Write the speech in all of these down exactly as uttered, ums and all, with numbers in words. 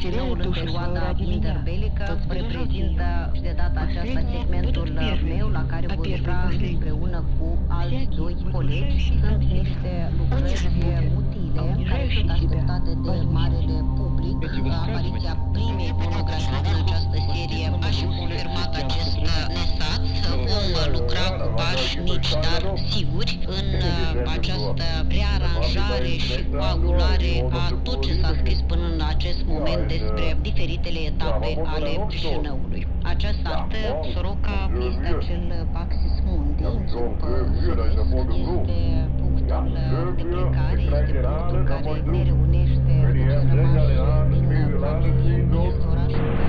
Chișinăul în perioada interbelică reprezintă și de data aceasta segmentul meu la care voi lucra împreună cu alți doi colegi. Sunt niște lucrări utile care sunt așteptate de marele public. Apariția primei monografii din această serie a și confirmat acest mesaj. Vom lucra cu pași mici, dar siguri în această rearanjare și coagulare a tot ce s-a scris până în acest moment despre diferitele etape ale Chișinăului. Această artă, Soroca, este acel Paxis Mundi, sub Sărescu, este punctul de plecare, este punctul care ne reunește pe ce rămas din tragedie, este orașul care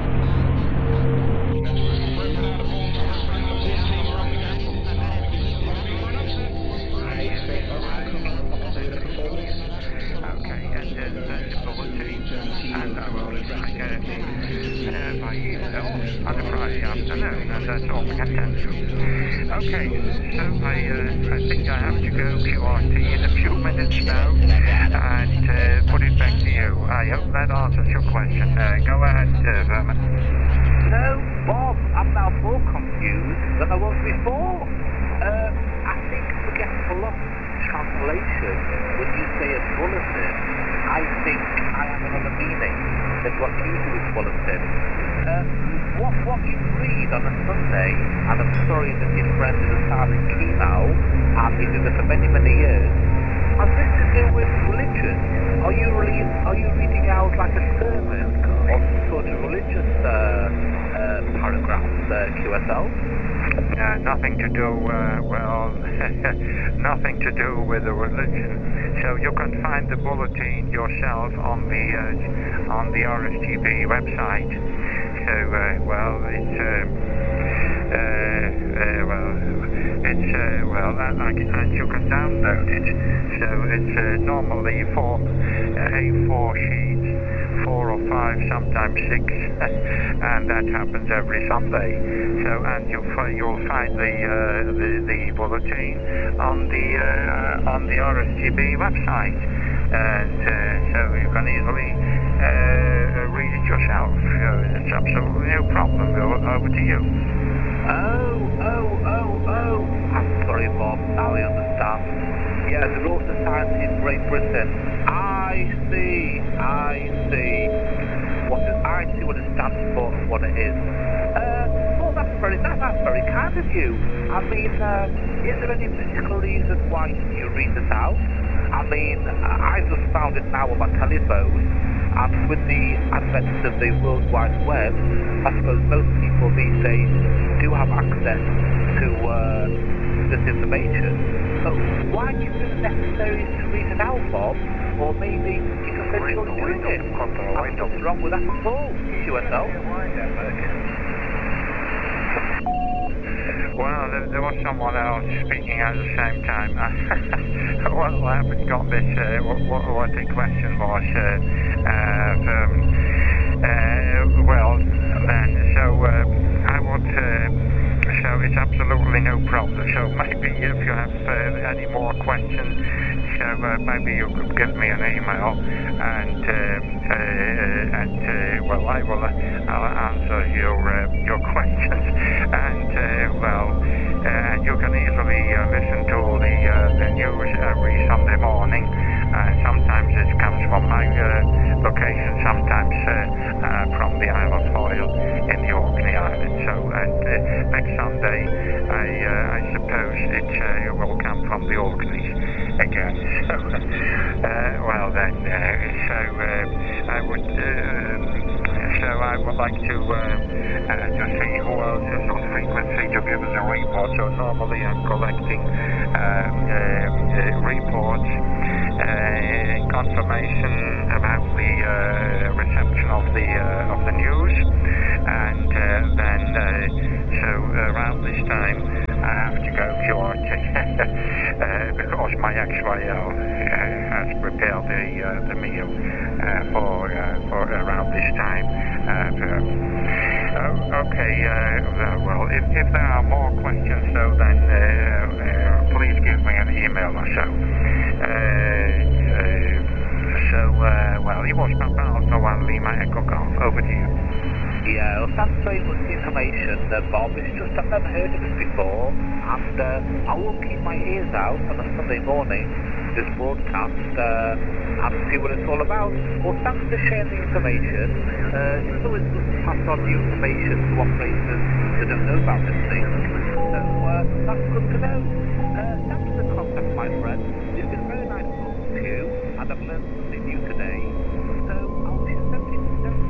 by email on a Friday afternoon, and that's all we can tell you. Okay, so I, uh, I think I have to go Q R T in a few minutes now and uh, put it back to you. I hope that answers your question. Uh, go ahead, uh, Verman. No, Bob, I'm now more confused than I was before. Uh, I think we get lost translation when you say a bulletin. I think I have another meaning than what you do with bulletin. Uh, what, what you read on a Sunday, and I'm sorry that your friend is a silent key now, and he's been there for many, many years, has this to do with religion? Are you, really, are you reading out like a sermon or some sort of religious uh, uh, paragraphs, uh, Q S L? Uh, nothing to do, uh, well, nothing to do with the religion. So you can find the bulletin yourself on the uh, on the R S G B website. So, uh, well, it's um, uh, uh, well, it's uh, well, and, and you can download it. So it's uh, normally four A four sheets, four or five, sometimes six, and that happens every Sunday. So, and you'll you'll find the uh, the, the bulletin on the uh, on the R S G B website, and uh, so you can easily uh, read it yourself. Uh, it's absolutely no problem. Over to you. Oh, oh, oh, oh. I'm sorry, Bob. Now I understand. Yeah, the Law Society in Great Britain. I see. I see. What it, I see what it stands for and what it is. Uh, well, that's very, that, that's very kind of you. I mean, uh, is there any particular reason why you read this out? I mean, I just found it now on my telephone, and with the advent of the World Wide Web, I suppose most people these days do have access to uh, this information. So why do you feel it necessary to read it out, Bob? Or maybe you just said you're doing it. There's nothing wrong with that at all, Q S L. Well, there, there was someone else speaking at the same time. Well, I haven't got this, uh, what, what, what the question was. Uh, uh, um, uh, well, then, so uh, I would, uh, so it's absolutely no problem. So maybe if you have uh, any more questions, so uh, maybe you could give me an email, and uh, uh, and uh, well, I will uh, I'll answer your uh, your questions, and uh, well, uh, you can easily uh, listen to the uh, the news every Sunday morning. Uh, sometimes it comes from my uh, location, sometimes uh, uh, from the Isle of Foyle in the Orkney Islands. So, and uh, next Sunday, I uh, I suppose it uh, will come from the Orkneys again. So, uh, well then, uh, so uh, I would, uh, so I would like to uh, uh, to see who else is on frequency to give us a report. So normally I'm collecting um, uh, uh, reports, uh, confirmation about the uh, reception of the uh, of the news, and uh, then uh, so around this time I have to go Q R T uh, because my X Y L uh, has prepared the uh, the meal uh, for uh, for around this time. Uh, for, oh, okay, uh, well, if, if there are more questions, so then uh, uh, please give me an email or so. Uh, uh, so So, uh, well, you watch Papa Alpha one Lima Echo Golf. Over to you. Yeah, well, thanks very much for the information, uh, Bob. It's just I've never heard of this before, and uh, I will keep my ears out on a Sunday morning, this broadcast, uh, and see what it's all about. Well, thanks for sharing the information. Uh, it's always good to pass on new information to operators who don't know about this thing. So, uh, that's good to know. Uh, thanks for the contact, my friend. It's been very nice talking to you, and I've learned